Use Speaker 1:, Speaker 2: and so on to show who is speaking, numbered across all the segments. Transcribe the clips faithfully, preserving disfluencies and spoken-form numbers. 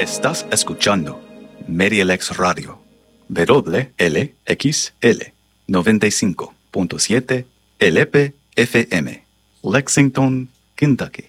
Speaker 1: Estás escuchando MediaLex Radio, W L X L noventa y cinco punto siete L P F M, Lexington, Kentucky.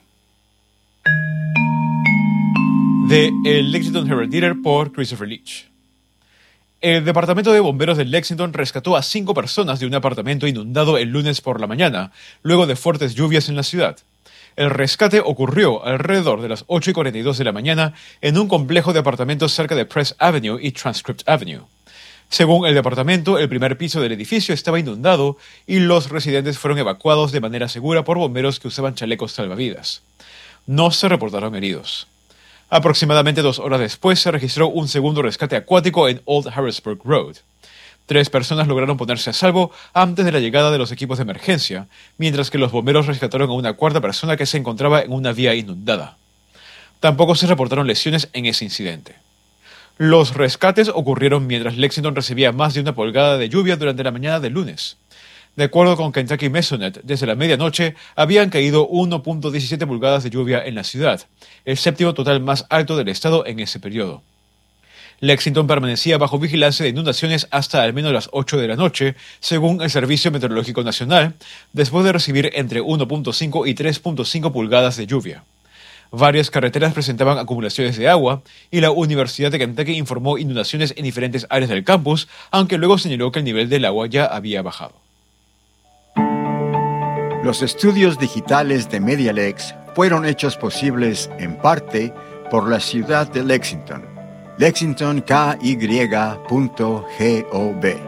Speaker 2: De El Lexington Herald-Leader por Christopher Leach. El Departamento de Bomberos de Lexington rescató a cinco personas de un apartamento inundado el lunes por la mañana, luego de fuertes lluvias en la ciudad. El rescate ocurrió alrededor de las ocho y cuarenta y dos de la mañana en un complejo de apartamentos cerca de Press Avenue y Transcript Avenue. Según el departamento, el primer piso del edificio estaba inundado y los residentes fueron evacuados de manera segura por bomberos que usaban chalecos salvavidas. No se reportaron heridos. Aproximadamente dos horas después se registró un segundo rescate acuático en Old Harrisburg Road. Tres personas lograron ponerse a salvo antes de la llegada de los equipos de emergencia, mientras que los bomberos rescataron a una cuarta persona que se encontraba en una vía inundada. Tampoco se reportaron lesiones en ese incidente. Los rescates ocurrieron mientras Lexington recibía más de una pulgada de lluvia durante la mañana del lunes. De acuerdo con Kentucky Mesonet, desde la medianoche habían caído uno punto diecisiete pulgadas de lluvia en la ciudad, el séptimo total más alto del estado en ese periodo. Lexington permanecía bajo vigilancia de inundaciones hasta al menos las ocho de la noche, según el Servicio Meteorológico Nacional, después de recibir entre uno punto cinco y tres punto cinco pulgadas de lluvia. Varias carreteras presentaban acumulaciones de agua y la Universidad de Kentucky informó inundaciones en diferentes áreas del campus, aunque luego señaló que el nivel del agua ya había bajado.
Speaker 3: Los estudios digitales de MediaLex fueron hechos posibles en parte por la ciudad de Lexington. Lexington K Y punto gov.